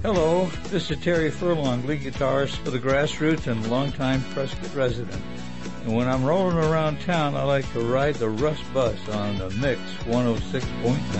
Hello, this is Terry Furlong, lead guitarist for the Grassroots and longtime Prescott resident. And when I'm rolling around town, I like to ride the Russ Bus on the Mix 106.9.